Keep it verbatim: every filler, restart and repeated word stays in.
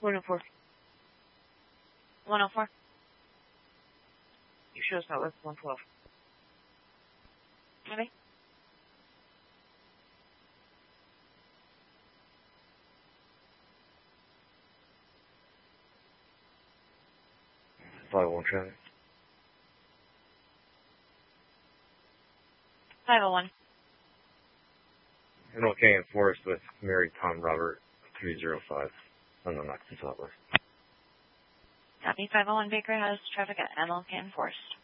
one oh four. one oh four. You show us Southwest one twelve. Okay. five one traffic. five oh one. I'm okay in Forest with Mary Tom Robert three zero five. I'm not in Southwest. Copy. five oh one Baker has traffic at M L K in Forest.